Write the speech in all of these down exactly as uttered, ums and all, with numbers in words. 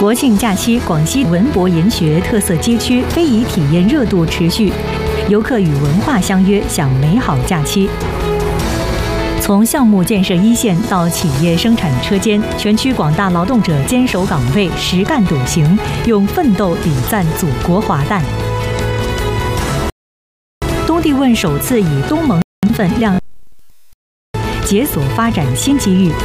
国庆假期，广西文博研学特色街区非遗体验热度持续，游客与文化相约，享美好假期。从项目建设一线到企业生产车间，全区广大劳动者坚守岗位，实干笃行，用奋斗礼赞祖国华诞。东帝汶首次以东盟身份亮解锁发展新机遇。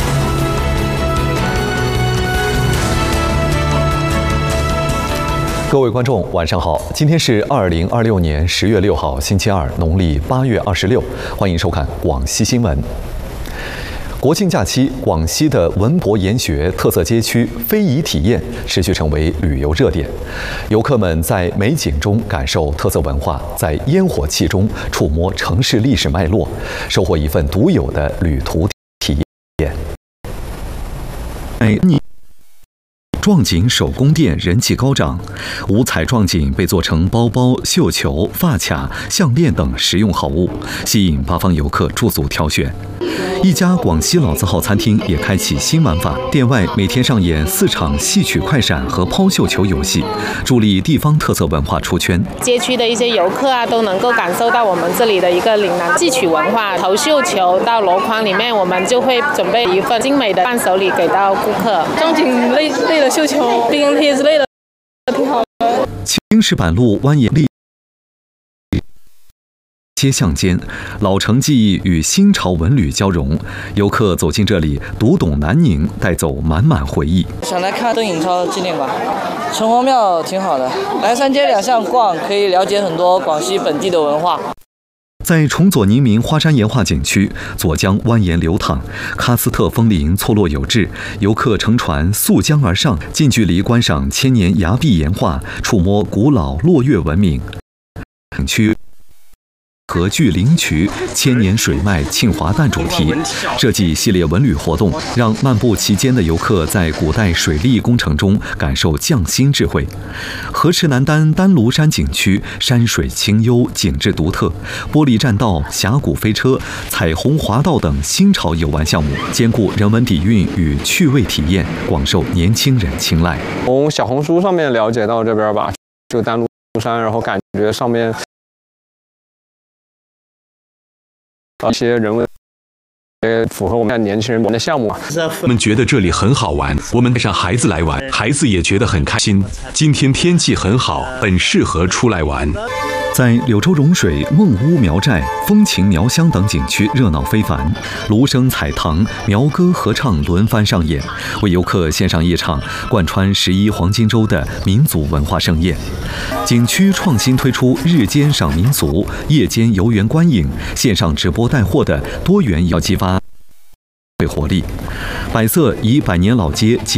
各位观众，晚上好！今天是二零二六年十月六号，星期二，农历八月二十六。欢迎收看广西新闻。国庆假期，广西的文博研学特色街区非遗体验持续成为旅游热点。游客们在美景中感受特色文化，在烟火气中触摸城市历史脉络，收获一份独有的旅途体验。哎，你。撞锦手工店人气高涨，五彩撞锦被做成包包、绣球、发卡、项链等实用好物，吸引八方游客驻足挑选。一家广西老字号餐厅也开启新玩法，店外每天上演四场戏曲快闪和抛绣球游戏，助力地方特色文化出圈。 街区的一些游客啊，都能够感受到我们这里的一个岭南戏曲文化。投绣球到箩筐里面，我们就会准备一份精美的伴手礼给到顾客。 撞锦类类的绣球、冰人贴之类的，挺好的。 青石板路蜿蜒历街巷间，老城技艺与新潮文旅交融，游客走进这里，读懂南宁，带走满满回忆。 想来看邓颖超纪念馆，城隍庙挺好的，来三街两巷逛，可以了解很多广西本地的文化。 在崇左宁明花山岩画景区，左江蜿蜒流淌，喀斯特枫林错落有致，游客乘船溯江而上，近距离观赏千年崖壁岩画，触摸古老落月文明。景区和聚灵渠千年水脉庆华诞主题设计系列文旅活动，让漫步其间的游客在古代水利工程中感受匠心智慧。河池南丹丹庐山景区山水清幽，景致独特，玻璃栈道、峡谷飞车、彩虹滑道等新潮游玩项目，兼顾人文底蕴与趣味体验，广受年轻人青睐。 从小红书上面了解到这边吧，这个丹庐山，然后感觉上面一些人文也符合我们年轻人玩的项目。 我们觉得这里很好玩，我们带上孩子来玩，孩子也觉得很开心。今天天气很好，很适合出来玩。 在柳州融水、孟屋苗寨、风情苗乡等景区热闹非凡，芦笙彩堂、苗歌合唱轮番上演，为游客献上一场贯穿十一黄金周的民族文化盛宴。景区创新推出日间赏民俗、夜间游园观影、线上直播带货的多元要激发活力。百色以百年老街及